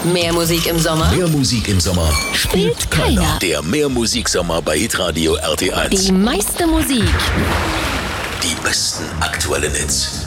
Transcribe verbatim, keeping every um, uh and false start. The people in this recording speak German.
Mehr Musik im Sommer? Mehr Musik im Sommer Spielt keiner. Der Mehr Musik Sommer bei Hitradio R T eins. Die meiste Musik. Die besten aktuellen Hits.